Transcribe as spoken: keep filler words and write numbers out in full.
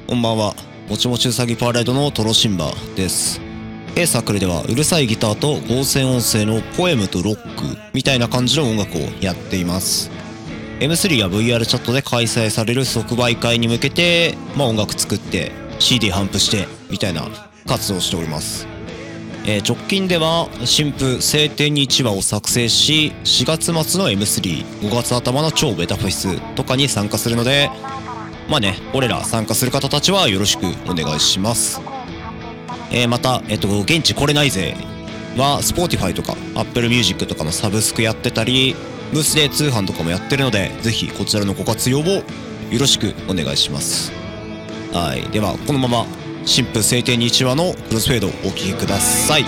こんばんは。もちもちうさぎパレードのトロシンバです。A サークルではうるさいギターと合成音声のポエムとロックみたいな感じの音楽をやっています。エムスリー や ブイアール チャットで開催される即売会に向けて、まあ音楽作って シーディー 頒布してみたいな活動をしております。えー、直近では新譜晴天にいちわを作成し、しがつ末の エムスリー、ごがつ頭の超ベタフェスとかに参加するので、まあね、俺ら参加する方たちはよろしくお願いします。えー、また、えっと、現地来れないぜは Spotify とか Apple Music とかのサブスクやってたり、ブースで通販とかもやってるので、ぜひこちらのご活用をよろしくお願いします。はい。では、このまま新婦晴天にいちわのクロスフェードをお聴きください。